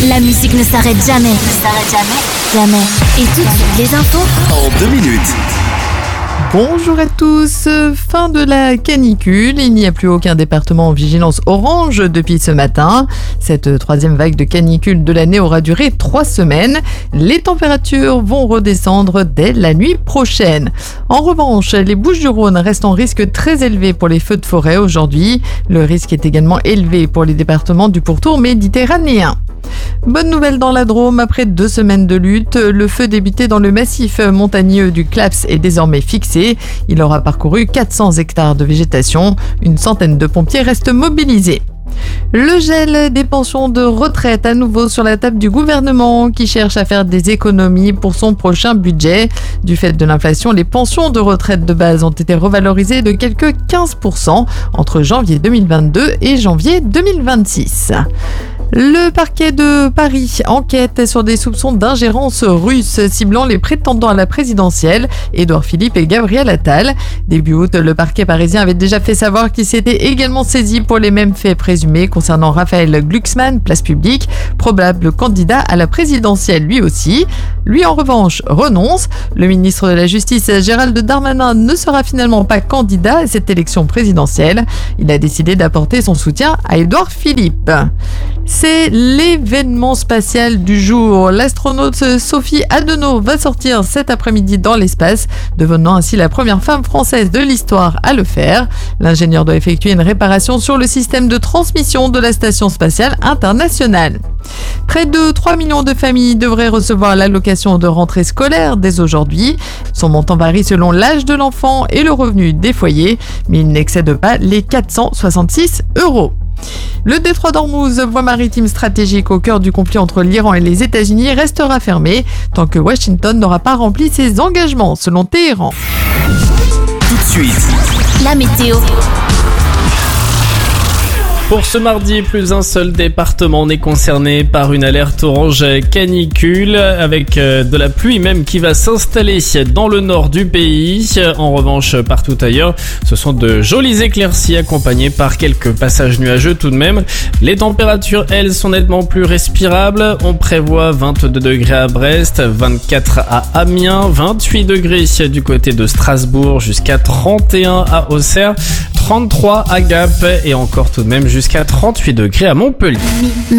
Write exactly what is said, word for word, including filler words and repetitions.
La musique ne s'arrête jamais. Ne s'arrête jamais. Jamais. Et tout de suite, les infos en deux minutes. Bonjour à tous, fin de la canicule, il n'y a plus aucun département en vigilance orange depuis ce matin. Cette troisième vague de canicule de l'année aura duré trois semaines. Les températures vont redescendre dès la nuit prochaine. En revanche, les Bouches-du-Rhône restent en risque très élevé pour les feux de forêt aujourd'hui. Le risque est également élevé pour les départements du pourtour méditerranéen. Bonne nouvelle dans la Drôme, après deux semaines de lutte, le feu débuté dans le massif montagneux du Claps est désormais fixé. Il aura parcouru quatre cents hectares de végétation. Une centaine de pompiers restent mobilisés. Le gel des pensions de retraite à nouveau sur la table du gouvernement qui cherche à faire des économies pour son prochain budget. Du fait de l'inflation, les pensions de retraite de base ont été revalorisées de quelque quinze pour cent entre janvier deux mille vingt-deux et janvier deux mille vingt-six. Le parquet de Paris enquête sur des soupçons d'ingérence russe ciblant les prétendants à la présidentielle, Édouard Philippe et Gabriel Attal. Début août, le parquet parisien avait déjà fait savoir qu'il s'était également saisi pour les mêmes faits présumés concernant Raphaël Glucksmann, place publique, probable candidat à la présidentielle lui aussi. Lui en revanche renonce. Le ministre de la Justice Gérald Darmanin ne sera finalement pas candidat à cette élection présidentielle. Il a décidé d'apporter son soutien à Édouard Philippe. C'est l'événement spatial du jour. L'astronaute Sophie Adenau va sortir cet après-midi dans l'espace, devenant ainsi la première femme française de l'histoire à le faire. L'ingénieur doit effectuer une réparation sur le système de transmission de la Station spatiale internationale. Près de trois millions de familles devraient recevoir l'allocation de rentrée scolaire dès aujourd'hui. Son montant varie selon l'âge de l'enfant et le revenu des foyers, mais il n'excède pas les quatre cent soixante-six euros. Le détroit d'Ormuz, voie maritime stratégique au cœur du conflit entre l'Iran et les États-Unis, restera fermé tant que Washington n'aura pas rempli ses engagements, selon Téhéran. Tout de suite, la météo. Pour ce mardi, plus d'un seul département n'est concerné par une alerte orange canicule, avec de la pluie même qui va s'installer dans le nord du pays. En revanche, partout ailleurs, ce sont de jolies éclaircies accompagnées par quelques passages nuageux tout de même. Les températures, elles, sont nettement plus respirables. On prévoit vingt-deux degrés à Brest, vingt-quatre à Amiens, vingt-huit degrés du côté de Strasbourg, jusqu'à trente et un à Auxerre, trente-trois à Gap et encore tout de même jusqu'à trente-huit degrés à Montpellier.